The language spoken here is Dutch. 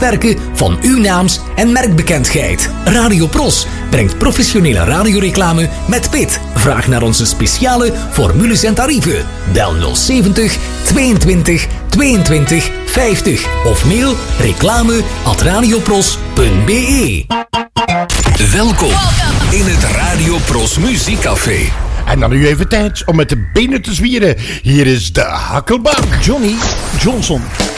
netwerken van uw naams- en merkbekendheid. Radio Pros brengt professionele radioreclame met pit. Vraag naar onze speciale formules en tarieven. Bel 070 22 22 50 of mail reclame@radiopros.be. Welkom in het Radio Pros Muziekcafé. En dan nu even tijd om met de benen te zwieren. Hier is de hakkelbak. Johnny Johnson.